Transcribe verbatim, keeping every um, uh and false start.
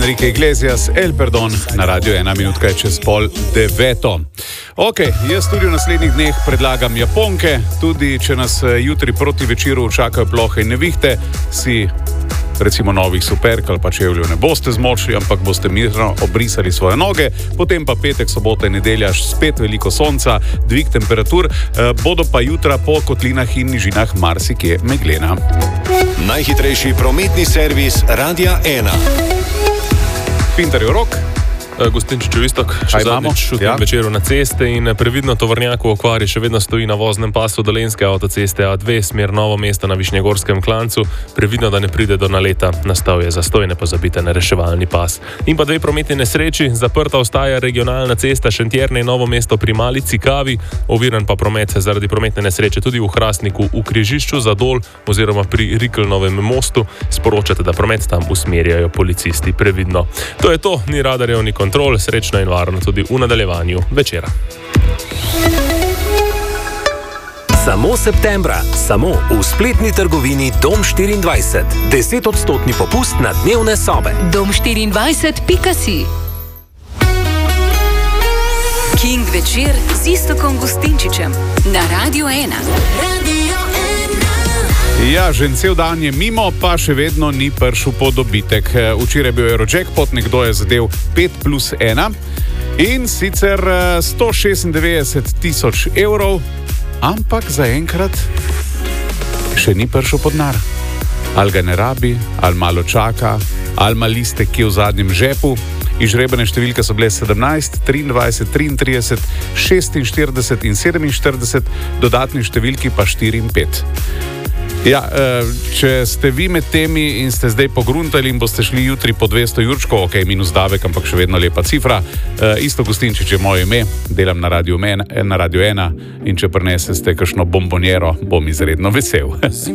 Enrique Iglesias, El Perdón, na Radio ena minutka je čez pol deveto. Ok, jaz tudi v naslednjih dneh predlagam Japonke, tudi če nas jutri proti večeru čakajo plohe in nevihte, si recimo novih superk ali pa čevljev ne boste zmočili, ampak boste mirno obrisali svoje noge, potem pa petek, sobota in nedelja spet veliko sonca, dvig temperatur, eh, bodo pa jutra po kotlinah in nižinah marsikje meglena. Najhitrejši prometni servis Radia ena. Pintarjev rok. Gostinčičev Istok, še zadnjič v tem ja. večeru na ceste in previdno tovornjak v okvari še vedno stoji na voznem pasu Dolenjske avtoceste A dve, smer Novo mesto na Višnjegorskem klancu. Previdno, da ne pride do naleta. Nastal je zastoj, ne pozabite na reševalni pas. In pa dve prometni nesreči. Zaprta ostaja regionalna cesta Šentjerne in Novo mesto pri Mali Cikavi. Oviran pa promet zaradi prometne nesreče tudi v Hrastniku v križišču za Dol oziroma pri Rikelnovem mostu. Sporočate, da promet tam usmerjajo policisti. Previdno. To je to, ni radarjev, ni kontrol, srečno in varno tudi v nadaljevanju večera. Samo septembra, samo v spletni trgovini Dom štiriindvajset. deset odstotni popust na dnevne sobe. dom štiriindvajset pika si. King večer z Iztokom Gostinčičem na Radio ena. Ja, že cel dan je mimo, pa še vedno ni prišel po dobitek. Včeraj je bil Eurojackpot, nekdo je zadev pet plus ena in sicer sto šestindevetdeset tisoč evrov, ampak zaenkrat še ni prišel pod denar. Ali ga ne rabi, ali malo čaka, ali ima listek, ki je v zadnjem žepu. Izžrebene številke so bile sedemnajst, triindvajset, triintrideset, šestinštirideset in sedeminštirideset, dodatni številki pa štiri in pet. Ja, če ste vi med temi in ste zdaj pogruntali in boste šli jutri po dvesto jurčkov, ok, minus davek, ampak še vedno lepa cifra. Isto Gostinčič je moje ime, delam na Radio ena in če prinesete kakšno bombonjero, bom izredno vesel.